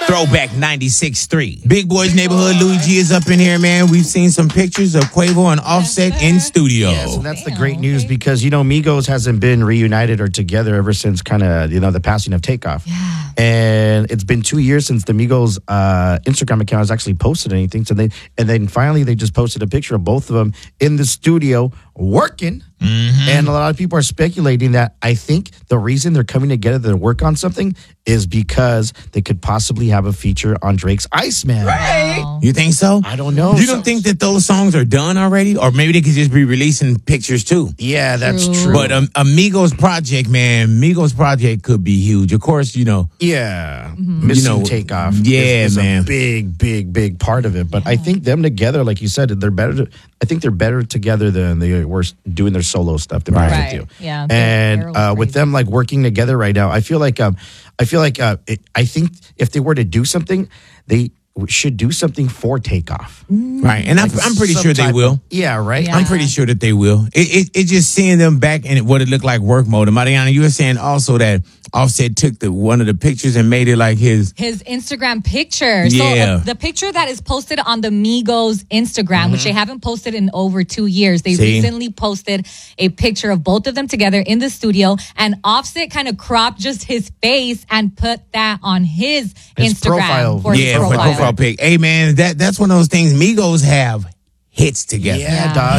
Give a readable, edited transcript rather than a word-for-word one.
Throwback 96.3. Big Boys Neighborhood, Louis G is up in here, man. We've seen some pictures of Quavo and Offset in studio. Yes, and that's the great news because, Migos hasn't been reunited or together ever since kind of, the passing of Takeoff. Yeah. And it's been 2 years since the Migos Instagram account has actually posted anything. So then finally they just posted a picture of both of them in the studio working. Mm-hmm. And a lot of people are speculating that I think the reason they're coming together to work on something is because they could possibly have a feature on Drake's Iceman. Right. Wow. You think so? I don't know. You don't think that those songs are done already? Or maybe they could just be releasing pictures too. Yeah, that's true. But Migos project, man, Migos project could be huge. Of course, Yeah. Mm-hmm. Missing Takeoff. Yeah, is man. a big part of it. But I think them together, like you said, they're better. I think they're better together than they were doing their solo stuff. To be honest with you. Yeah. And with them like working together right now, I think if they were to do something, they should do something for Takeoff. Right. And I'm pretty sure they will. Yeah, right. I'm pretty sure that they will. It just seeing them back in what it looked like work mode. And Mariana, you were saying also that Offset took one of the pictures and made it like his Instagram picture. Yeah. So the picture that is posted on the Migos Instagram, which they haven't posted in over 2 years. They recently posted a picture of both of them together in the studio, and Offset kind of cropped just his face and put that on his Instagram profile. his profile pic. Hey man, that's one of those things. Migos have hits together. Yeah, dog.